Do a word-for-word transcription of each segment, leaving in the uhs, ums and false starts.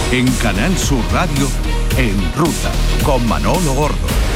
En Canal Sur Radio, En Ruta, con Manolo Gordo.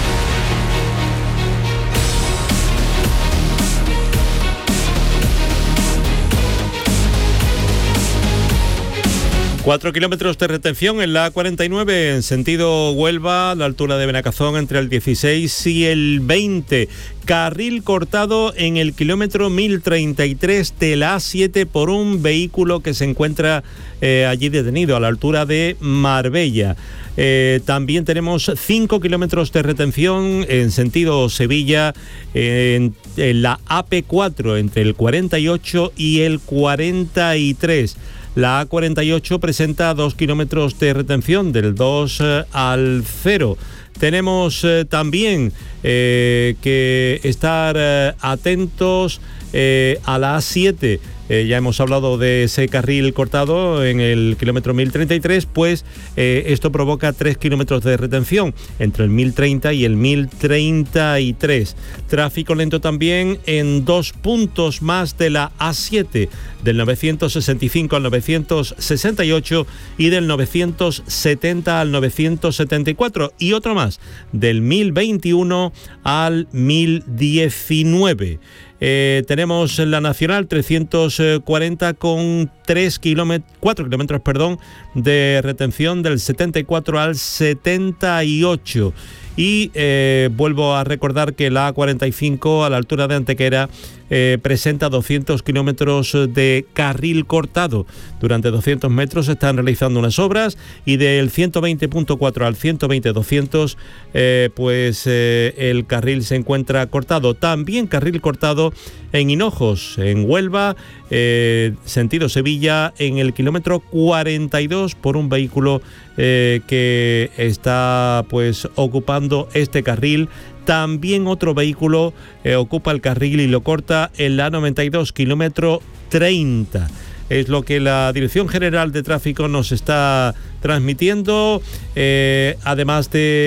Cuatro kilómetros de retención en la A cuarenta y nueve en sentido Huelva, a la altura de Benacazón, entre el dieciséis y el veinte. Carril cortado en el kilómetro mil treinta y tres de la A siete por un vehículo que se encuentra eh, allí detenido, a la altura de Marbella. Eh, también tenemos cinco kilómetros de retención en sentido Sevilla, eh, en, en la A P cuatro, entre el cuarenta y ocho y el cuarenta y tres. La A cuarenta y ocho presenta dos kilómetros de retención del dos eh, al cero. Tenemos eh, también eh, que estar eh, atentos eh, a la A siete. Eh, ya hemos hablado de ese carril cortado en el kilómetro mil treinta y tres, pues eh, esto provoca tres kilómetros de retención entre el mil treinta y el mil treinta y tres. Tráfico lento también en dos puntos más de la A siete, del novecientos sesenta y cinco al novecientos sesenta y ocho y del novecientos setenta al novecientos setenta y cuatro, y otro más del mil veintiuno al mil diecinueve. Eh, tenemos la Nacional trescientos cuarenta con tres kilómetros, cuatro kilómetros perdón, de retención del setenta y cuatro al setenta y ocho. Y eh, vuelvo a recordar que la A cuarenta y cinco, a la altura de Antequera, eh, presenta doscientos kilómetros de carril cortado. Durante doscientos metros se están realizando unas obras, y del ciento veinte punto cuatro al ciento veinte doscientos eh, pues eh, el carril se encuentra cortado. También carril cortado en Hinojos, en Huelva, eh, sentido Sevilla, en el kilómetro cuarenta y dos, por un vehículo eh, que está pues ocupando este carril. También otro vehículo eh, ocupa el carril y lo corta en la A noventa y dos, kilómetro treinta. Es lo que la Dirección General de Tráfico nos está transmitiendo, eh, además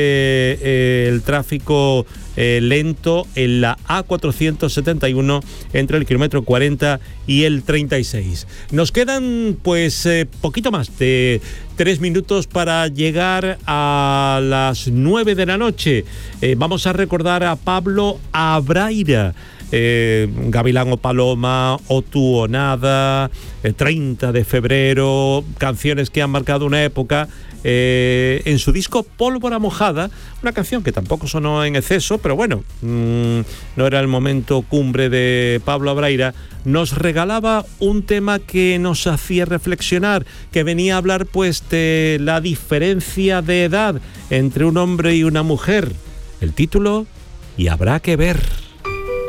de eh, el tráfico eh, lento en la A cuatrocientos setenta y uno entre el kilómetro cuarenta y el treinta y seis. Nos quedan pues eh, poquito más de tres minutos para llegar a las nueve de la noche. Eh, vamos a recordar a Pablo Abraira. Eh, Gavilán o Paloma, O tú o nada, eh, treinta de febrero, canciones que han marcado una época. Eh, en su disco Pólvora Mojada, una canción que tampoco sonó en exceso, pero bueno, mmm, no era el momento cumbre de Pablo Abraira, nos regalaba un tema que nos hacía reflexionar, que venía a hablar pues de la diferencia de edad entre un hombre y una mujer. El título: Y habrá que ver.